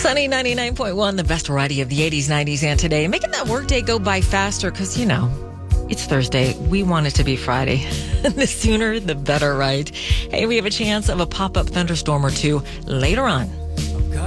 Sunny 99.1, the best variety of the 80s, 90s, and today. Making that workday go by faster because, it's Thursday. We want it to be Friday. The sooner, the better, right? Hey, we have a chance of a pop-up thunderstorm or two later on.